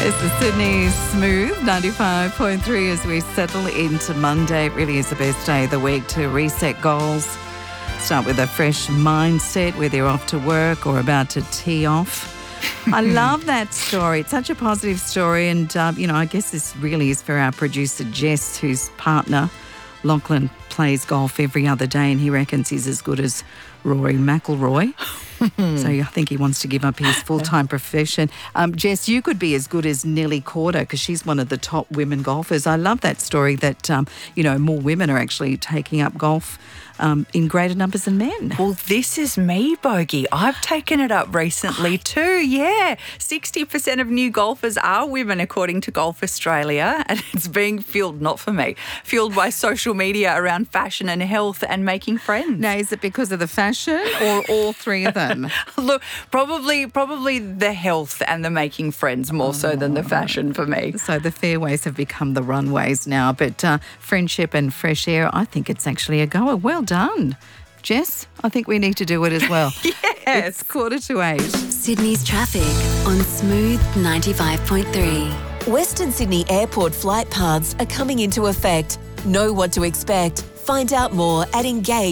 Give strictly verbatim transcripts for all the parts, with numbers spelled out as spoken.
This is Sydney's Smooth ninety-five point three as we settle into Monday. It really is the best day of the week to reset goals. Start with a fresh mindset, whether you're off to work or about to tee off. I love that story. It's such a positive story. And, um, you know, I guess this really is for our producer, Jess, whose partner, Lachlan, plays golf every other day, and he reckons he's as good as Rory McIlroy. So I think he wants to give up his full-time profession. Um, Jess, you could be as good as Nelly Korda because she's one of the top women golfers. I love that story that, um, you know, more women are actually taking up golf um, in greater numbers than men. Well, this is me, Bogey. I've taken it up recently too, yeah. sixty percent of new golfers are women, according to Golf Australia, and it's being fueled, not for me, fueled by social media around fashion and health and making friends. Now, is it because of the fashion or all three of them? Look, probably probably the health and the making friends more so than the fashion for me. So the fairways have become the runways now, but uh, friendship and fresh air, I think it's actually a goer. Well done. Jess, I think we need to do it as well. Yes. It's quarter to eight. Sydney's traffic on Smooth ninety-five point three. Western Sydney Airport flight paths are coming into effect. Know what to expect. Find out more at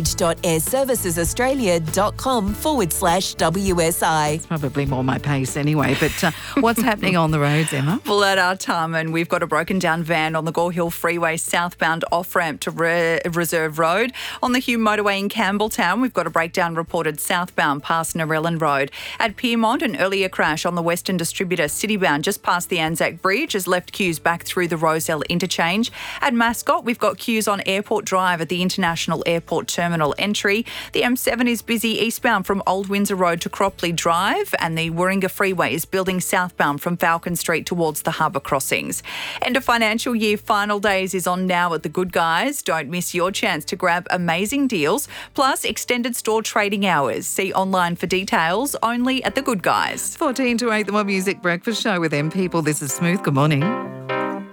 engage.airservicesaustralia.com forward slash WSI. It's probably more my pace anyway, but uh, what's happening on the roads, Emma? Well, at our Tarman, we've got a broken down van on the Gore Hill Freeway southbound off-ramp to Re- Reserve Road. On the Hume Motorway in Campbelltown, we've got a breakdown reported southbound past Narellan Road. At Pyrmont, an earlier crash on the Western Distributor citybound just past the Anzac Bridge has left queues back through the Rozelle interchange. At Mascot, we've got queues on Airport Drive at the International Airport Terminal entry. The M seven is busy eastbound from Old Windsor Road to Cropley Drive, and the Warringah Freeway is building southbound from Falcon Street towards the harbour crossings. End of financial year final days is on now at The Good Guys. Don't miss your chance to grab amazing deals, plus extended store trading hours. See online for details, only at The Good Guys. fourteen to eight, the More Music Breakfast Show with M People. This is Smooth. Good morning.